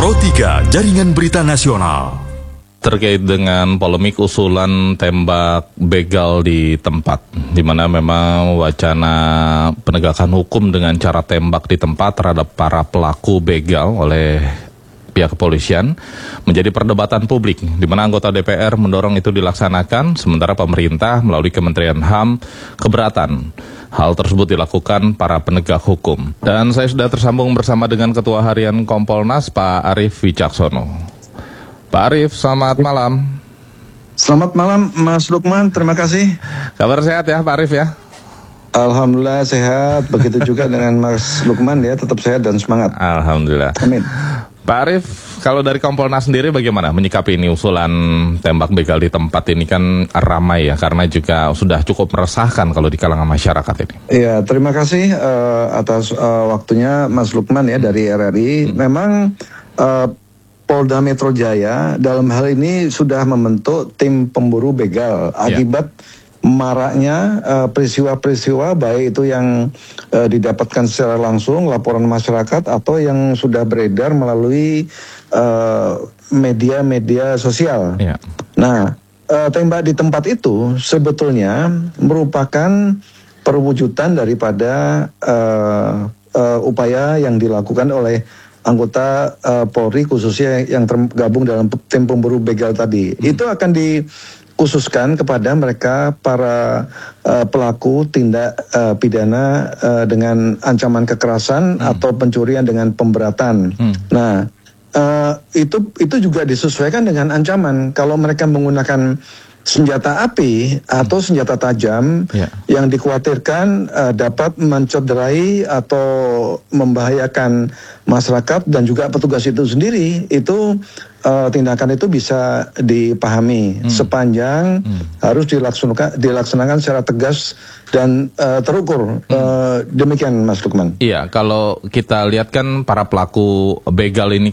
Pro 3 Jaringan Berita Nasional. Terkait dengan polemik usulan tembak begal di tempat, di mana memang wacana penegakan hukum dengan cara tembak di tempat terhadap para pelaku begal oleh pihak kepolisian menjadi perdebatan publik, di mana anggota DPR mendorong itu dilaksanakan, sementara pemerintah melalui Kementerian HAM keberatan. Hal tersebut dilakukan para penegak hukum. Dan saya sudah tersambung bersama dengan Ketua Harian Kompolnas, Pak Arief Wicaksono. Pak Arief, selamat malam. Selamat malam, Mas Lukman. Terima kasih. Kabar sehat ya, Pak Arief ya? Alhamdulillah sehat. Begitu juga dengan Mas Lukman ya, tetap sehat dan semangat. Alhamdulillah. Amin. Pak Arief, kalau dari Kompolnas sendiri bagaimana menyikapi ini usulan tembak begal di tempat ini? Kan ramai ya, karena juga sudah cukup meresahkan kalau di kalangan masyarakat ini. Iya, terima kasih atas waktunya Mas Lukman ya dari RRI. Memang Polda Metro Jaya dalam hal ini sudah membentuk tim pemburu begal akibat maraknya peristiwa-peristiwa baik itu yang didapatkan secara langsung laporan masyarakat atau yang sudah beredar melalui media-media sosial. Ya. Nah, tembak di tempat itu sebetulnya merupakan perwujudan daripada upaya yang dilakukan oleh anggota Polri khususnya yang tergabung dalam tim pemburu begal tadi. Itu akan dikhususkan kepada mereka para pelaku tindak pidana dengan ancaman kekerasan atau pencurian dengan pemberatan. Nah, itu juga disesuaikan dengan ancaman. Kalau mereka menggunakan senjata api atau senjata tajam yang dikhawatirkan dapat mencederai atau membahayakan masyarakat dan juga petugas itu sendiri, itu tindakan itu bisa dipahami sepanjang harus dilaksanakan secara tegas dan terukur. Demikian Mas Lukman. Iya, kalau kita lihat kan para pelaku begal ini